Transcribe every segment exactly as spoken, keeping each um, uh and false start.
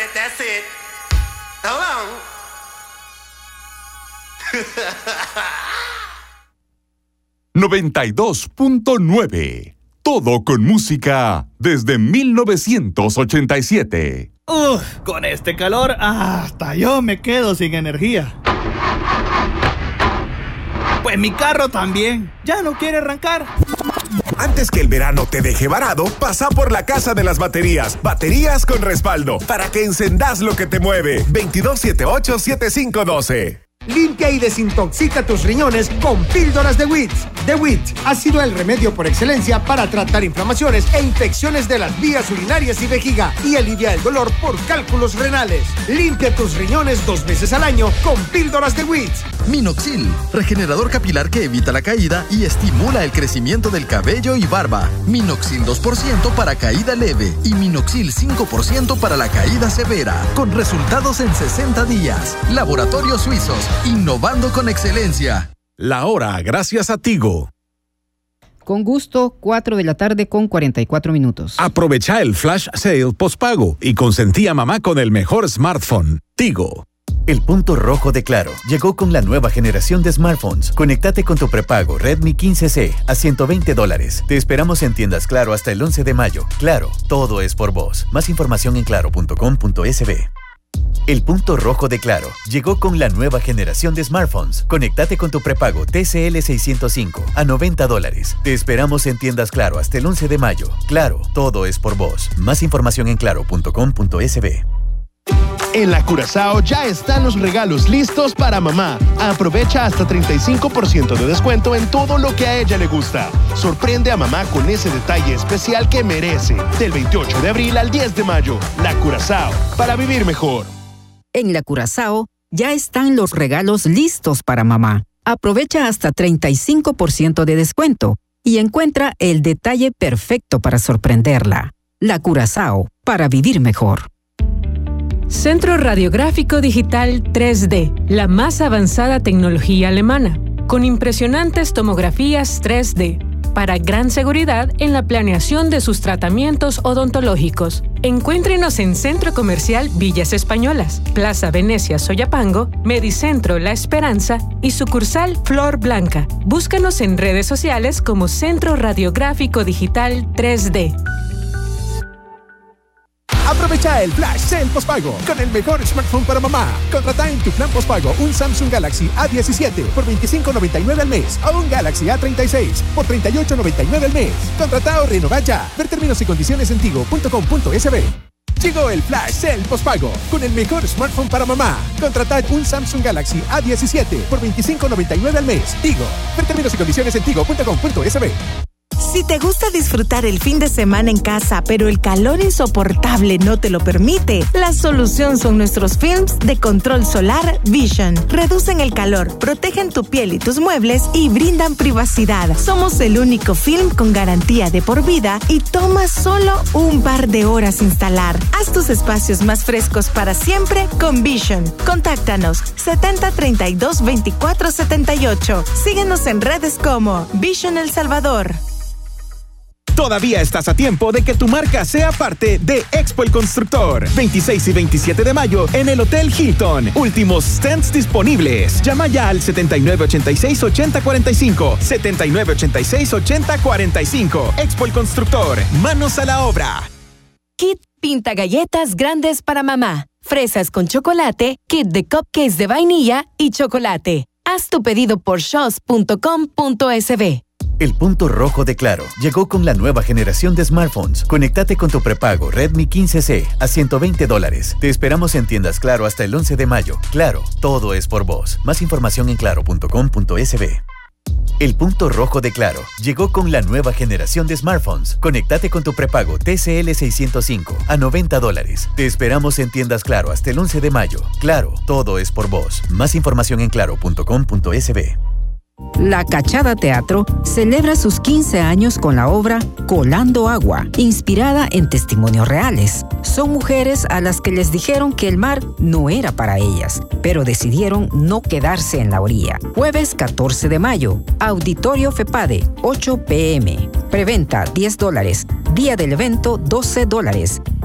right, that's it. Hold on. noventa y dos punto nueve. Todo con música desde mil novecientos ochenta y siete. Uf, con este calor, hasta yo me quedo sin energía. Pues mi carro también, ya no quiere arrancar. Antes que el verano te deje varado, pasa por la Casa de las Baterías. Baterías con respaldo, para que encendás lo que te mueve. veintidós setenta y ocho, setenta y cinco doce. Limpia y desintoxica tus riñones con píldoras de W I T. The W I T ha sido el remedio por excelencia para tratar inflamaciones e infecciones de las vías urinarias y vejiga y alivia el dolor por cálculos renales. Limpia tus riñones dos veces al año con píldoras de W I T. Minoxil, regenerador capilar que evita la caída y estimula el crecimiento del cabello y barba. Minoxil dos por ciento para caída leve y Minoxil cinco por ciento para la caída severa, con resultados en sesenta días. Laboratorios Suizos, innovando con excelencia. La hora, gracias a Tigo. Con gusto, cuatro de la tarde con cuarenta y cuatro minutos. Aprovecha el flash sale postpago y consentí a mamá con el mejor smartphone. Tigo. El punto rojo de Claro llegó con la nueva generación de smartphones. Conéctate con tu prepago Redmi quince C a ciento veinte dólares. Te esperamos en tiendas Claro hasta el once de mayo. Claro, todo es por vos. Más información en claro punto com punto es be. El punto rojo de Claro llegó con la nueva generación de smartphones. Conéctate con tu prepago T C L seiscientos cinco a noventa dólares. Te esperamos en tiendas Claro hasta el once de mayo. Claro, todo es por vos. Más información en claro punto com punto es be. En la Curazao ya están los regalos listos para mamá. Aprovecha hasta treinta y cinco por ciento de descuento en todo lo que a ella le gusta. Sorprende a mamá con ese detalle especial que merece. Del veintiocho de abril al diez de mayo. La Curazao, para vivir mejor. En la Curazao ya están los regalos listos para mamá. Aprovecha hasta treinta y cinco por ciento de descuento y encuentra el detalle perfecto para sorprenderla. La Curazao, para vivir mejor. Centro Radiográfico Digital tres D, la más avanzada tecnología alemana, con impresionantes tomografías tres D, para gran seguridad en la planeación de sus tratamientos odontológicos. Encuéntrenos en Centro Comercial Villas Españolas, Plaza Venecia Soyapango, Medicentro La Esperanza y sucursal Flor Blanca. Búscanos en redes sociales como Centro Radiográfico Digital tres D. Aprovecha el flash sale postpago con el mejor smartphone para mamá. Contrata en tu plan postpago un Samsung Galaxy A diecisiete por veinticinco noventa y nueve al mes o un Galaxy A treinta y seis por treinta y ocho noventa y nueve al mes. Contrata o renova ya. Ver términos y condiciones en tigo punto com punto es be. Llegó el flash sale postpago con el mejor smartphone para mamá. Contrata un Samsung Galaxy A diecisiete por veinticinco noventa y nueve al mes. Tigo. Ver términos y condiciones en tigo punto com punto es be. Si te gusta disfrutar el fin de semana en casa, pero el calor insoportable no te lo permite, la solución son nuestros films de control solar Vision. Reducen el calor, protegen tu piel y tus muebles y brindan privacidad. Somos el único film con garantía de por vida y toma solo un par de horas instalar. Haz tus espacios más frescos para siempre con Vision. Contáctanos setenta treinta y dos veinticuatro setenta y ocho. Síguenos en redes como Vision El Salvador. Todavía estás a tiempo de que tu marca sea parte de Expo El Constructor. veintiséis y veintisiete de mayo en el Hotel Hilton. Últimos stands disponibles. Llama ya al setenta y nueve ochenta y seis ochenta cuarenta y cinco. setenta y nueve ochenta y seis ochenta cuarenta y cinco. Expo El Constructor. Manos a la obra. Kit pinta galletas grandes para mamá. Fresas con chocolate, kit de cupcakes de vainilla y chocolate. Haz tu pedido por shos punto com punto es be. El punto rojo de Claro llegó con la nueva generación de smartphones. Conéctate con tu prepago Redmi quince C a ciento veinte dólares. Te esperamos en tiendas Claro hasta el once de mayo. Claro, todo es por vos. Más información en claro punto com punto es be. El punto rojo de Claro llegó con la nueva generación de smartphones. Conéctate con tu prepago T C L seiscientos cinco a noventa dólares. Te esperamos en tiendas Claro hasta el once de mayo. Claro, todo es por vos. Más información en claro punto com punto es be. La Cachada Teatro celebra sus quince años con la obra Colando Agua, inspirada en testimonios reales. Son mujeres a las que les dijeron que el mar no era para ellas, pero decidieron no quedarse en la orilla. Jueves catorce de mayo, Auditorio FEPADE, ocho pe eme. Preventa diez dólares, día del evento doce dólares.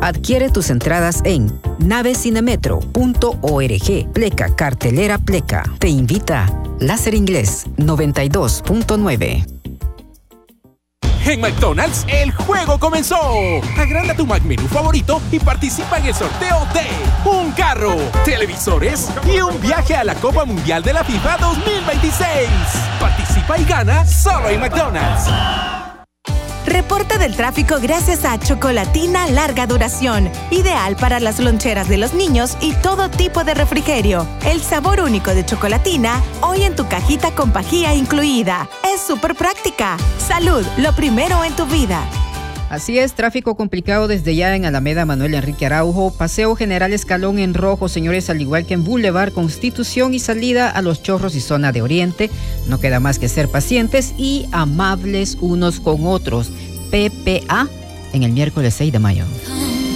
Adquiere tus entradas en navecinemetro punto org. Pleca, cartelera Pleca. Te invita Láser Inglés noventa y dos punto nueve. En McDonald's, el juego comenzó. Agranda tu McMenú favorito y participa en el sorteo de un carro, televisores y un viaje a la Copa Mundial de la FIFA dos mil veintiséis. Participa y gana solo en McDonald's. Reporte del tráfico gracias a Chocolatina Larga Duración. Ideal para las loncheras de los niños y todo tipo de refrigerio. El sabor único de Chocolatina, hoy en tu cajita con pajilla incluida. Es súper práctica. Salud, lo primero en tu vida. Así es, tráfico complicado desde ya en Alameda Manuel Enrique Araujo, Paseo General Escalón en rojo, señores, al igual que en Boulevard Constitución y salida a Los Chorros y zona de Oriente. No queda más que ser pacientes y amables unos con otros. P P A en el miércoles seis de mayo.